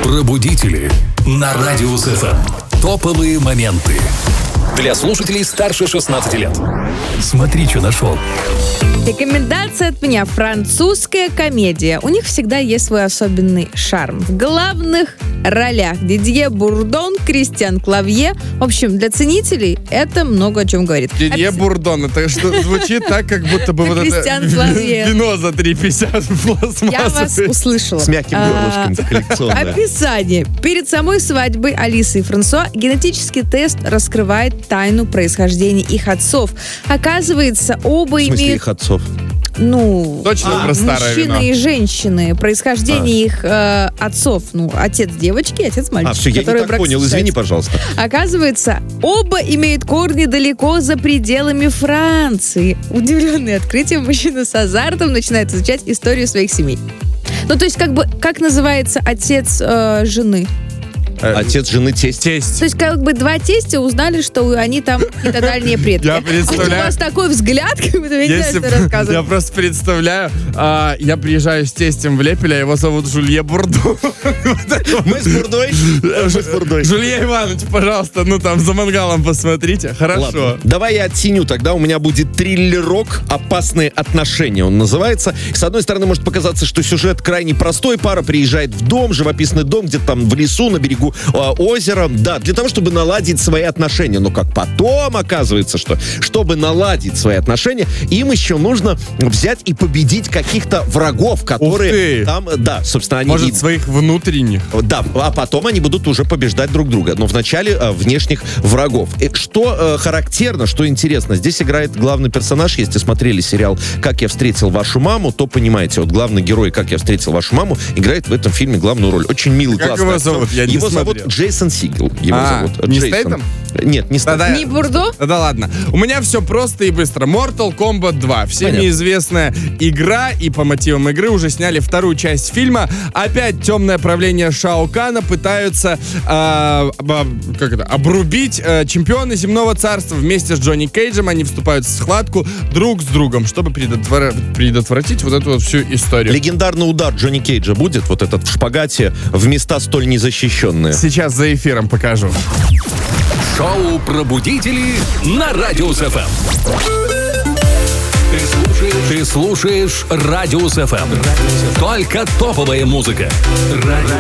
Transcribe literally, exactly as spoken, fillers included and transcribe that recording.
Пробудители на Радио эф эм. Топовые моменты. Для слушателей старше шестнадцати лет. Смотри, что нашел. Рекомендация от меня. Французская комедия. У них всегда есть свой особенный шарм. В главных ролях Дидье Бурдон, Кристиан Клавье. В общем, для ценителей это много о чем говорит. Дидье Опис... Бурдон. Это что звучит так, как будто бы вот это вино за три пятьдесят пластмассовое. Я вас услышала. С мягким горлышком, коллекционное. Описание. Перед самой свадьбой Алисы и Франсуа генетический тест раскрывает тайну происхождения их отцов. Оказывается, оба В смысле имеют... их отцов? Ну, Точно про старое мужчины вино. и женщины, происхождение их э, отцов, ну, отец девочки, отец мальчика. А, все, я не который так брак понял, сочетается. извини, пожалуйста. Оказывается, оба имеют корни далеко за пределами Франции. Удивленный открытием, мужчина с азартом начинает изучать историю своих семей. Ну, то есть, как бы, как называется отец э, жены? Отец жены тесть. Тесть. То есть, как бы, два тестя узнали, что они там какие-то дальние предки. Я представляю. У вас такой взгляд, как будто я не знаю, Если что б- рассказывать. я просто представляю, а, я приезжаю с тестем в Лепель, а его зовут Жулье Бурдон. Мы с Бурдой. Мы с Бурдой. Жулье Иванович, пожалуйста, ну там за мангалом посмотрите. Хорошо. Ладно, давай я оттеню, тогда у меня будет триллерок «Опасные отношения». Он называется. С одной стороны, может показаться, что сюжет крайне простой. Пара приезжает в дом, живописный дом, где-то там в лесу, на берегу э, озера. Да, для того, чтобы наладить свои отношения. Но как потом оказывается, что чтобы наладить свои отношения, им еще нужно взять и победить каких-то врагов, которые там, да, собственно, они... Может, и- своих внутренних. Да, а потом они будут уже побеждать друг друга. Но вначале э, внешних врагов. И что э, характерно, что интересно, здесь играет главный персонаж. Если смотрели сериал «Как я встретил вашу маму», то понимаете, вот главный герой «Как я встретил вашу маму» играет в этом фильме главную роль. Очень милый, Как классный его актер. зовут? Я не Его зовут смотрел. Джейсон Сигел. Его А, зовут не Джейсон. Стейтем? Нет, не Стейтем. Тогда- Не Бурдо? Да ладно. У меня все просто и быстро. Mortal Kombat два. Всеми Понятно. известная игра, и по мотивам игры уже сняли вторую часть фильма. Опять темное правление Шао Кана пытаются а, об- как это, обрубить а, чемпионы земного царства. Вместе с Джонни Кейджем они вступают в схватку друг с другом, чтобы предотвра- предотвратить вот эту вот всю историю. Легендарный удар Джонни Кейджа будет, вот этот в шпагате, в места столь незащищенные. Сейчас за эфиром покажу. Шоу «Пробудители» на Радио эф эм. Ты слушаешь, ты слушаешь Радио эф эм. Только топовая музыка. Радио